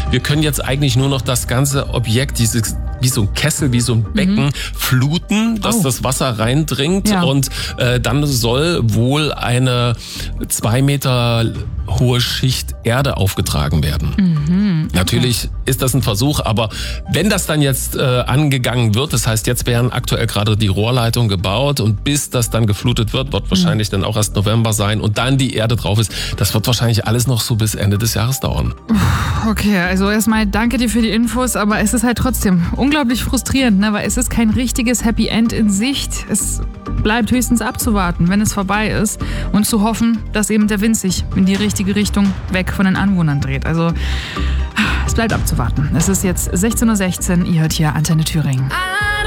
wir können jetzt eigentlich nur noch das ganze Objekt, wie so ein Kessel, wie so ein Becken fluten, dass das Wasser reindringt und dann soll wohl eine 2 Meter hohe Schicht Erde aufgetragen werden. Natürlich ist das ein Versuch, aber wenn das dann jetzt angegangen wird, das heißt, jetzt werden aktuell gerade die Rohrleitungen gebaut und bis das dann geflutet wird wahrscheinlich dann auch erst November sein und dann die Erde drauf ist, das wird wahrscheinlich alles noch so bis Ende des Jahres dauern. Okay, also erstmal danke dir für die Infos, aber es ist halt trotzdem unglaublich frustrierend, ne? Weil es ist kein richtiges Happy End in Sicht. Es bleibt höchstens abzuwarten, wenn es vorbei ist und zu hoffen, dass eben der Wind sich in die richtige Richtung weg von den Anwohnern dreht. Also es bleibt abzuwarten. Es ist jetzt 16:16 Uhr, ihr hört hier Antenne Thüringen.